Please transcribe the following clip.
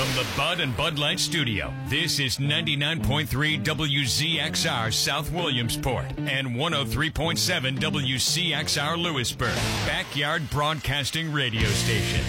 the Bud and Bud Light Studio, this is 99.3 WZXR South Williamsport and 103.7 WCXR Lewisburg, Backyard Broadcasting Radio Station.